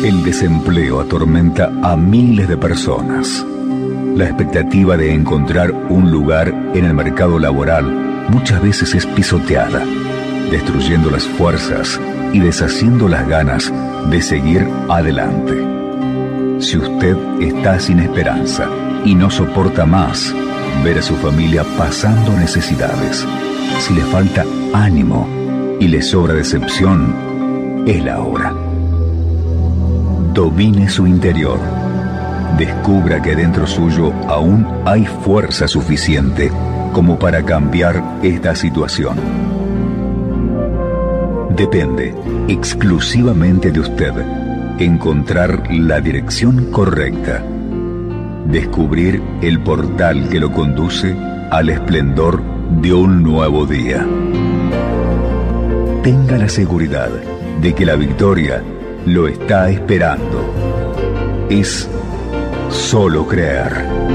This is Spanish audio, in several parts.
El desempleo atormenta a miles de personas. La expectativa de encontrar un lugar en el mercado laboral muchas veces es pisoteada, destruyendo las fuerzas y deshaciendo las ganas de seguir adelante. Si usted está sin esperanza y no soporta más ver a su familia pasando necesidades, si le falta ánimo y le sobra decepción, es la hora. Domine su interior. Descubra que dentro suyo aún hay fuerza suficiente como para cambiar esta situación. Depende exclusivamente de usted encontrar la dirección correcta, descubrir el portal que lo conduce al esplendor de un nuevo día. Tenga la seguridad de que la victoria lo está esperando. Es solo creer.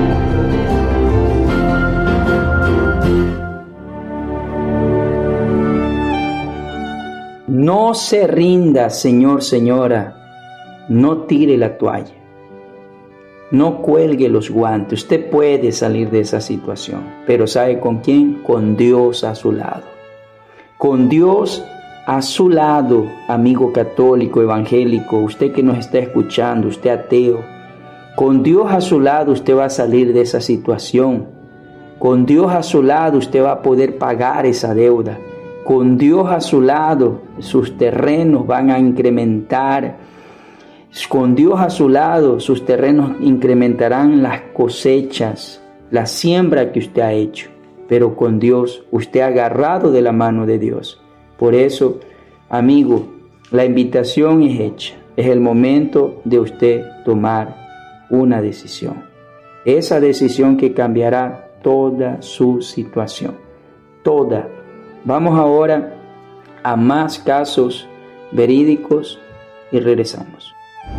No se rinda, señor, señora. No tire la toalla. No cuelgue los guantes. Usted puede salir de esa situación. Pero ¿sabe con quién? Con Dios a su lado. Con Dios a su lado, amigo católico, evangélico, usted que nos está escuchando, usted ateo. Con Dios a su lado usted va a salir de esa situación. Con Dios a su lado usted va a poder pagar esa deuda. Con Dios a su lado sus terrenos van a incrementar. Con Dios a su lado sus terrenos incrementarán las cosechas, la siembra que usted ha hecho. Pero con Dios usted agarrado de la mano de Dios. Por eso, amigo, la invitación es hecha. Es el momento de usted tomar una decisión. Esa decisión que cambiará toda su situación. Toda. Vamos ahora a más casos verídicos y regresamos.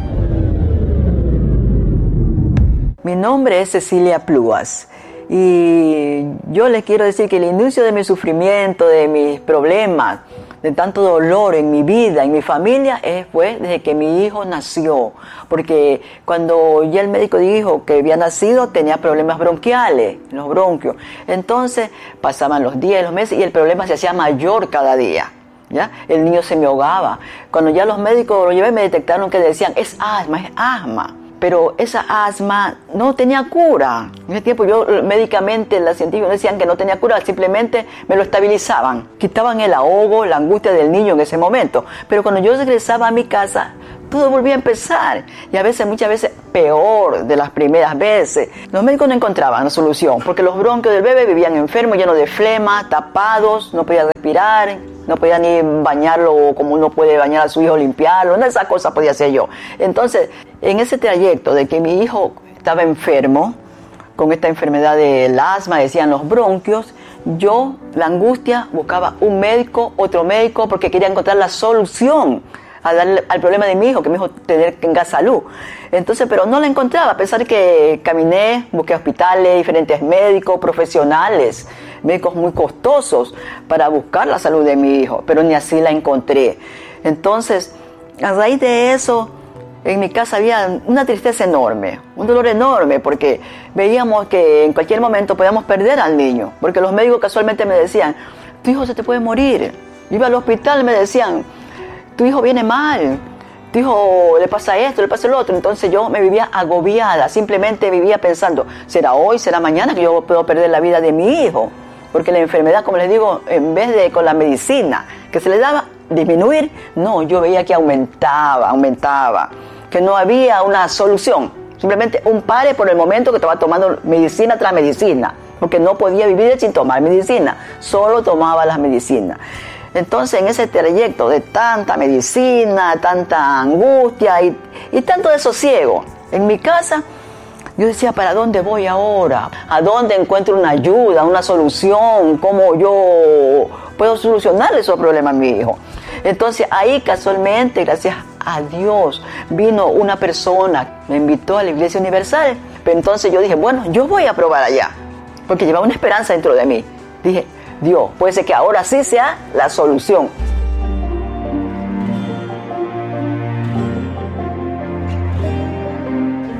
Mi nombre es Cecilia Plúas y yo les quiero decir que el inicio de mi sufrimiento, de mis problemas, de tanto dolor en mi vida, en mi familia, fue desde que mi hijo nació. Porque cuando ya el médico dijo que había nacido, tenía problemas bronquiales, en los bronquios. Entonces pasaban los días y los meses y el problema se hacía mayor cada día. ¿Ya? El niño se me ahogaba. Cuando ya los médicos lo llevé, me detectaron que decían, es asma. Pero esa asma no tenía cura. En ese tiempo yo médicamente, los científicos decían que no tenía cura, simplemente me lo estabilizaban. Quitaban el ahogo, la angustia del niño en ese momento. Pero cuando yo regresaba a mi casa, todo volvía a empezar. Y a veces, muchas veces, peor de las primeras veces. Los médicos no encontraban la solución, porque los bronquios del bebé vivían enfermos, llenos de flema, tapados, no podía respirar, no podía ni bañarlo como uno puede bañar a su hijo, limpiarlo, una de esas cosas podía hacer yo. Entonces, en ese trayecto de que mi hijo estaba enfermo, con esta enfermedad del asma, decían los bronquios, yo, la angustia, buscaba un médico, otro médico, porque quería encontrar la solución al problema de mi hijo, que mi hijo tenga salud. Entonces, pero no la encontraba, a pesar de que caminé, busqué hospitales, diferentes médicos, profesionales, médicos muy costosos para buscar la salud de mi hijo, pero ni así la encontré. Entonces, a raíz de eso, en mi casa había una tristeza enorme, un dolor enorme, porque veíamos que en cualquier momento podíamos perder al niño, porque los médicos casualmente me decían, tu hijo se te puede morir. Yo iba al hospital y me decían, tu hijo viene mal, tu hijo le pasa esto, le pasa lo otro. Entonces yo me vivía agobiada, simplemente vivía pensando, ¿será hoy, será mañana que yo puedo perder la vida de mi hijo? Porque la enfermedad, como les digo, en vez de con la medicina que se le daba disminuir, no, yo veía que aumentaba, que no había una solución, simplemente un pare por el momento que estaba tomando medicina tras medicina, porque no podía vivir sin tomar medicina, solo tomaba las medicinas. Entonces, en ese trayecto de tanta medicina, tanta angustia y tanto desosiego en mi casa, yo decía, ¿para dónde voy ahora? ¿A dónde encuentro una ayuda, una solución? ¿Cómo yo puedo solucionar esos problemas a mi hijo? Entonces, ahí casualmente, gracias a Dios, vino una persona, me invitó a la Iglesia Universal. Pero entonces yo dije, bueno, yo voy a probar allá, porque llevaba una esperanza dentro de mí. Dije, Dios, puede ser que ahora sí sea la solución.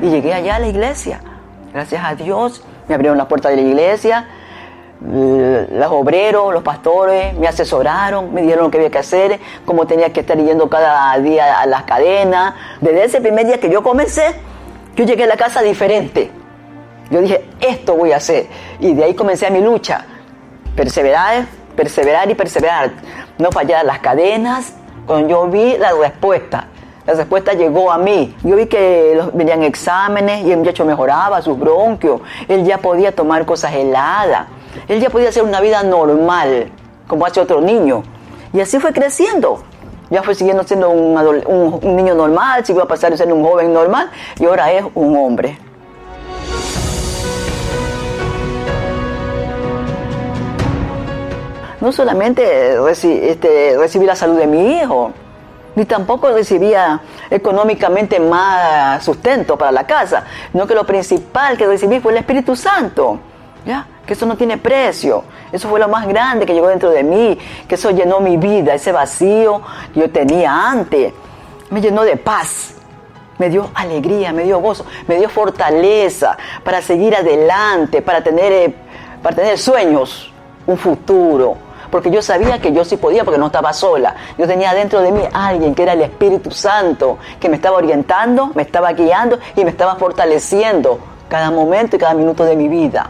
y llegué allá a la iglesia. Gracias a Dios me abrieron las puertas de la iglesia. Los obreros, los pastores me asesoraron, me dijeron lo que había que hacer, cómo tenía que estar yendo cada día a las cadenas. Desde ese primer día que yo comencé, yo llegué a la casa diferente. Yo dije, esto voy a hacer. Y de ahí comencé mi lucha. Perseverar y perseverar. No fallar las cadenas. Cuando yo vi la respuesta llegó a mí. Yo vi que venían exámenes y el muchacho mejoraba sus bronquios. Él ya podía tomar cosas heladas. Él ya podía hacer una vida normal, como hace otro niño. Y así fue creciendo. Ya fue siguiendo siendo un niño normal, siguió a pasar a ser un joven normal y ahora es un hombre. No solamente recibí la salud de mi hijo, ni tampoco recibía económicamente más sustento para la casa, sino que lo principal que recibí fue el Espíritu Santo, ¿ya? Que eso no tiene precio. Eso fue lo más grande que llegó dentro de mí, que eso llenó mi vida, ese vacío que yo tenía antes. Me llenó de paz, me dio alegría, me dio gozo, me dio fortaleza para seguir adelante, para tener sueños, un futuro. Porque yo sabía que yo sí podía, porque no estaba sola. Yo tenía dentro de mí alguien que era el Espíritu Santo, que me estaba orientando, me estaba guiando y me estaba fortaleciendo cada momento y cada minuto de mi vida.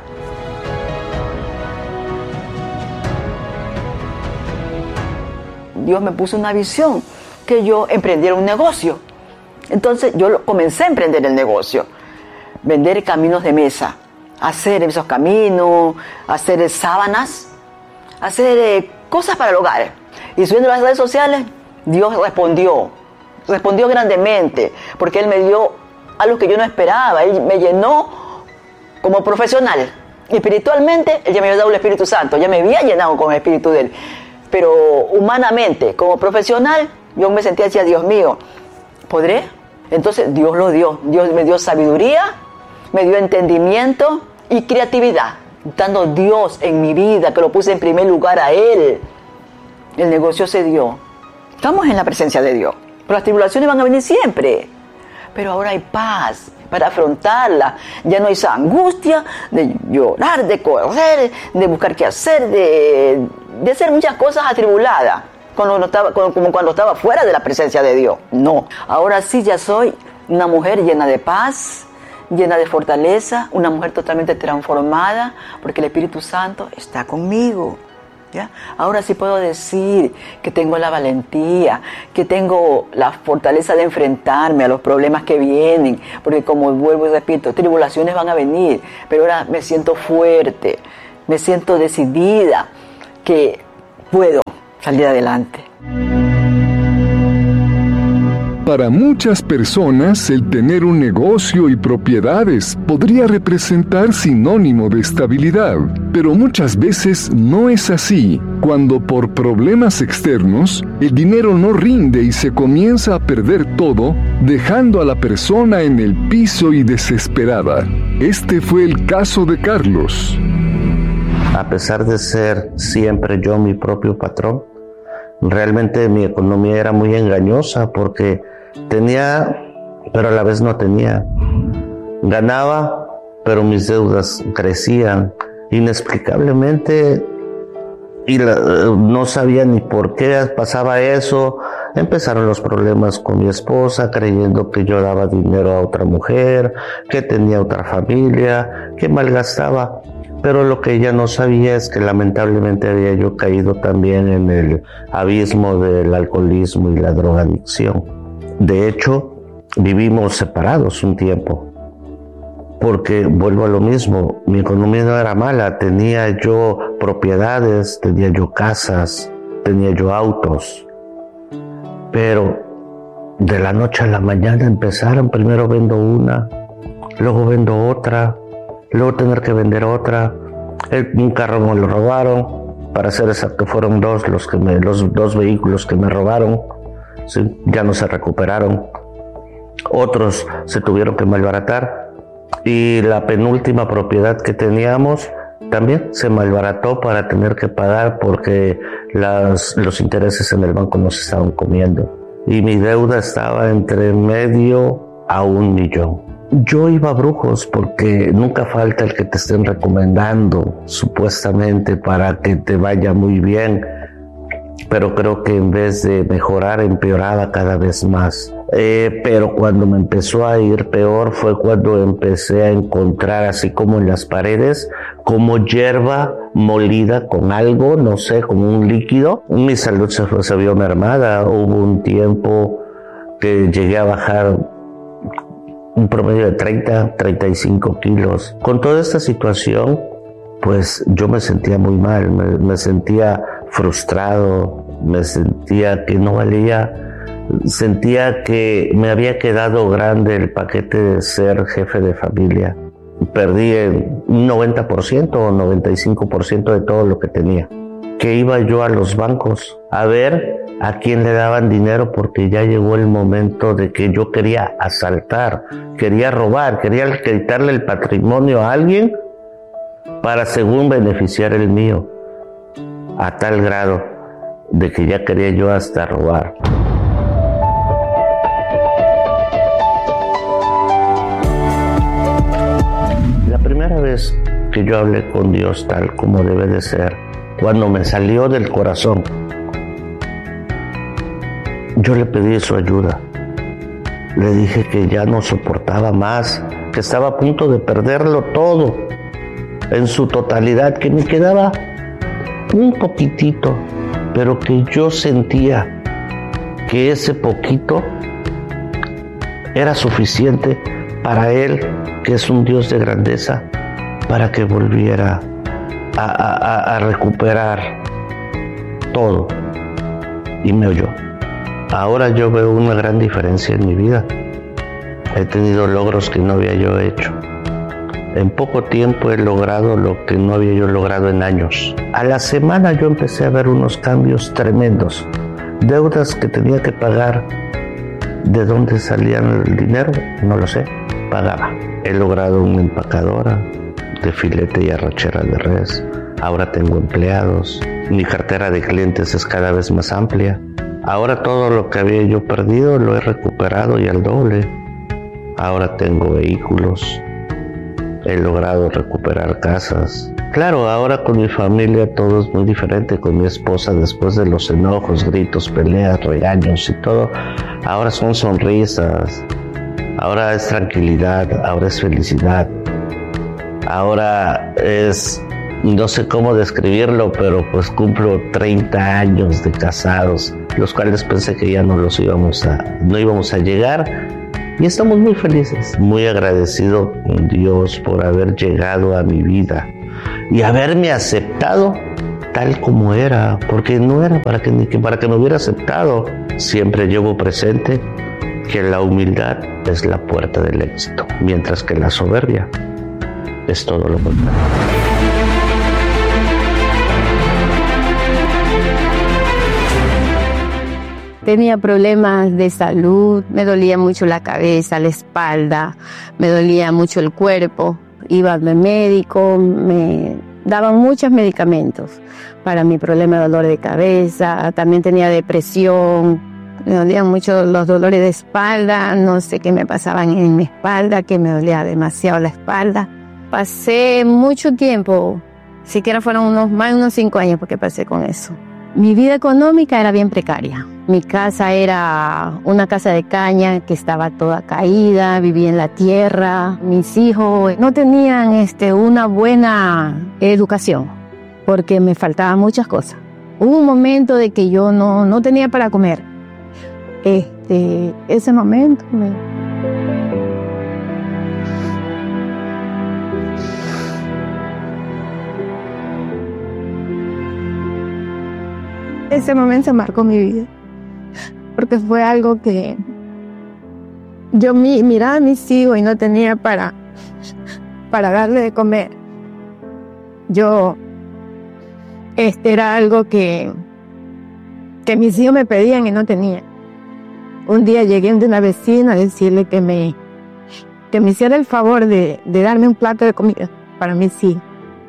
Dios me puso una visión, que yo emprendiera un negocio. Entonces yo comencé a emprender el negocio, vender caminos de mesa, hacer esos caminos, hacer sábanas, hacer cosas para el hogar. Y subiendo las redes sociales, Dios respondió grandemente, porque Él me dio algo que yo no esperaba. Él me llenó como profesional. Espiritualmente, Él ya me había dado el Espíritu Santo, ya me había llenado con el Espíritu de Él. Pero humanamente, como profesional, yo me sentía así, Dios mío, ¿podré? Entonces Dios lo dio. Dios me dio sabiduría, me dio entendimiento y creatividad. Dando Dios en mi vida, que lo puse en primer lugar a Él. El negocio se dio. Estamos en la presencia de Dios. Pero las tribulaciones van a venir siempre. Pero ahora hay paz para afrontarla. Ya no hay esa angustia de llorar, de correr, de buscar qué hacer, de hacer muchas cosas atribuladas, como cuando estaba fuera de la presencia de Dios. No, ahora sí ya soy una mujer llena de paz, llena de fortaleza, una mujer totalmente transformada, porque el Espíritu Santo está conmigo. ¿Ya? Ahora sí puedo decir que tengo la valentía, que tengo la fortaleza de enfrentarme a los problemas que vienen, porque como vuelvo y repito, tribulaciones van a venir, pero ahora me siento fuerte, me siento decidida, que puedo salir adelante. Para muchas personas, el tener un negocio y propiedades podría representar sinónimo de estabilidad, pero muchas veces no es así. Cuando por problemas externos, el dinero no rinde y se comienza a perder todo, dejando a la persona en el piso y desesperada. Este fue el caso de Carlos. A pesar de ser siempre yo mi propio patrón, realmente mi economía era muy engañosa porque tenía, pero a la vez no tenía. Ganaba, pero mis deudas crecían inexplicablemente y no sabía ni por qué pasaba eso. Empezaron los problemas con mi esposa, creyendo que yo daba dinero a otra mujer, que tenía otra familia, que malgastaba. Pero lo que ella no sabía es que lamentablemente había yo caído también en el abismo del alcoholismo y la drogadicción. De hecho, vivimos separados un tiempo, porque vuelvo a lo mismo, mi economía no era mala, tenía yo propiedades, tenía yo casas, tenía yo autos, pero de la noche a la mañana empezaron, primero vendo una, luego vendo otra, luego tener que vender otra. Un carro me lo robaron, para ser exacto fueron los dos vehículos que me robaron, ¿sí? Ya no se recuperaron, otros se tuvieron que malbaratar y la penúltima propiedad que teníamos también se malbarató para tener que pagar porque los intereses en el banco nos estaban comiendo y mi deuda estaba entre $900,000 a $1,000,000. yo iba a brujos porque nunca falta el que te estén recomendando supuestamente para que te vaya muy bien, pero creo que en vez de mejorar empeoraba cada vez más. Pero cuando me empezó a ir peor fue cuando empecé a encontrar, así como en las paredes, como hierba molida con algo, no sé, como un líquido. Mi salud se vio mermada. Hubo un tiempo que llegué a bajar un promedio de 35 kilos. Con toda esta situación, pues yo me sentía muy mal, me sentía frustrado, me sentía que no valía, sentía que me había quedado grande el paquete de ser jefe de familia. Perdí un 90% o 95% de todo lo que tenía. Que iba yo a los bancos a ver a quién le daban dinero, porque ya llegó el momento de que yo quería asaltar, quería robar, quería quitarle el patrimonio a alguien para según beneficiar el mío, a tal grado de que ya quería yo hasta robar. La primera vez que yo hablé con Dios tal como debe de ser, cuando me salió del corazón, yo le pedí su ayuda. Le dije que ya no soportaba más, que estaba a punto de perderlo todo, en su totalidad, que me quedaba un poquitito, pero que yo sentía que ese poquito era suficiente para Él, que es un Dios de grandeza, para que volviera a recuperar todo. Y me oyó. Ahora yo veo una gran diferencia en mi vida. He tenido logros que no había yo hecho. En poco tiempo he logrado lo que no había yo logrado en años. A la semana yo empecé a ver unos cambios tremendos. Deudas que tenía que pagar. ¿De dónde salían el dinero? No lo sé. Pagaba. He logrado una empacadora de filete y arrachera de res. Ahora tengo empleados. Mi cartera de clientes es cada vez más amplia. Ahora todo lo que había yo perdido lo he recuperado y al doble. Ahora tengo vehículos. He logrado recuperar casas. Claro, ahora con mi familia todo es muy diferente. Con mi esposa, después de los enojos, gritos, peleas, regaños y todo, ahora son sonrisas. Ahora es tranquilidad, ahora es felicidad. Ahora es, no sé cómo describirlo, pero pues cumplo 30 años de casados, los cuales pensé que ya no íbamos a llegar. Y estamos muy felices, muy agradecido con Dios por haber llegado a mi vida y haberme aceptado tal como era, porque no era para que me hubiera aceptado. Siempre llevo presente que la humildad es la puerta del éxito, mientras que la soberbia es todo lo contrario. Tenía problemas de salud, me dolía mucho la cabeza, la espalda, me dolía mucho el cuerpo. Iba al médico, me daban muchos medicamentos para mi problema de dolor de cabeza. También tenía depresión, me dolían mucho los dolores de espalda, no sé qué me pasaban en mi espalda, que me dolía demasiado la espalda. Pasé mucho tiempo, siquiera fueron más de unos 5 años porque pasé con eso. Mi vida económica era bien precaria. Mi casa era una casa de caña que estaba toda caída, vivía en la tierra. Mis hijos no tenían una buena educación porque me faltaban muchas cosas. Hubo un momento de que yo no tenía para comer. Ese momento Ese momento marcó mi vida, porque fue algo que yo miraba a mis hijos y no tenía para darle de comer. Era algo que mis hijos me pedían y no tenía. Un día llegué de una vecina a decirle que me hiciera el favor de darme un plato de comida para mis hijos,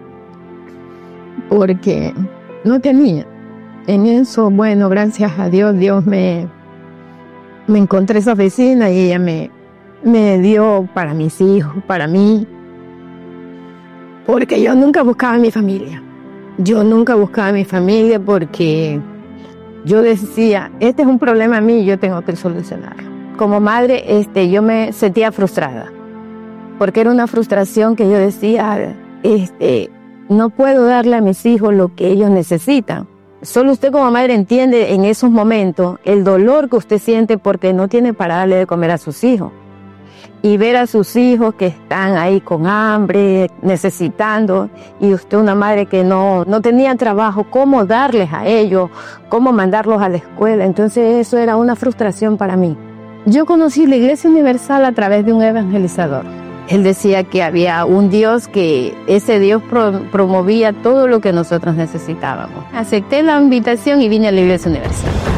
porque no tenía. En eso, bueno, gracias a Dios, me encontré esa vecina y ella me me dio para mis hijos, para mí, porque yo nunca buscaba a mi familia. Yo nunca buscaba a mi familia porque yo decía, este es un problema mío y yo tengo que solucionarlo. Como madre, yo me sentía frustrada, porque era una frustración que yo decía, no puedo darle a mis hijos lo que ellos necesitan. Solo usted como madre entiende en esos momentos el dolor que usted siente porque no tiene para darle de comer a sus hijos. Y ver a sus hijos que están ahí con hambre, necesitando, y usted una madre que no tenía trabajo, cómo darles a ellos, cómo mandarlos a la escuela. Entonces eso era una frustración para mí. Yo conocí la Iglesia Universal a través de un evangelizador. Él decía que había un Dios, que ese Dios promovía todo lo que nosotros necesitábamos. Acepté la invitación y vine a la Iglesia Universal.